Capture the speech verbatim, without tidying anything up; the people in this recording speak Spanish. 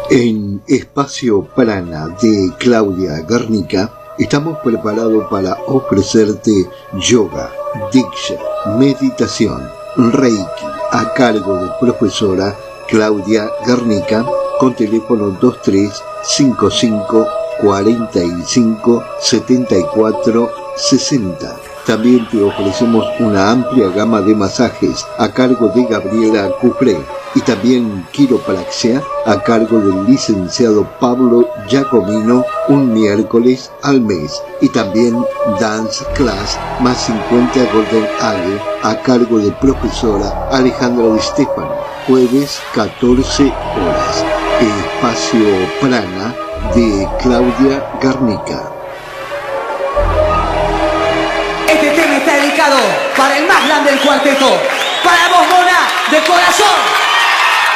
En Espacio Prana de Claudia Garnica estamos preparados para ofrecerte yoga, diksha, meditación, reiki a cargo de profesora Claudia Garnica con teléfono dos tres cinco cinco cuarenta y cinco setenta y cuatro sesenta. También te ofrecemos una amplia gama de masajes a cargo de Gabriela Cufré y también quiropraxia a cargo del licenciado Pablo Giacomino un miércoles al mes y también dance class más cincuenta Golden Ale a cargo de profesora Alejandra Di Stefano, jueves catorce horas. Espacio Prana de Claudia Garnica. Este tema está dedicado para el más grande del cuarteto, para vos, Mona, de corazón.